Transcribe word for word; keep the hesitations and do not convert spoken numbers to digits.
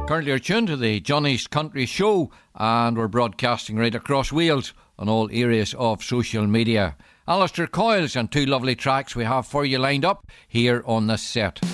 Currently you're tuned to the Johnny's Country Show, and we're broadcasting right across Wales on all areas of social media. Alistair Coyles and two lovely tracks we have for you lined up here on this set.